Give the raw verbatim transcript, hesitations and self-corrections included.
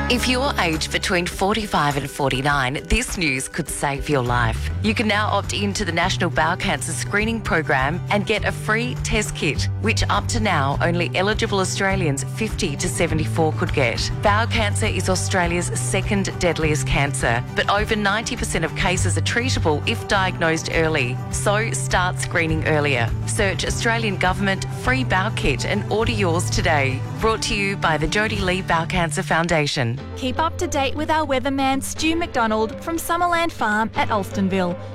If you're aged between forty-five and forty-nine, this news could save your life. You can now opt into the National Bowel Cancer Screening Program and get a free test kit, which up to now only eligible Australians fifty to seventy-four could get. Bowel cancer is Australia's second deadliest cancer, but over ninety percent of cases are treatable if diagnosed early. So start screening earlier. Search Australian Government Free Bowel Kit and order yours today. Brought to you by the Jodie Lee Bowel Cancer Foundation. Keep up to date with our weatherman Stu McDonald from Summerland Farm at Alstonville.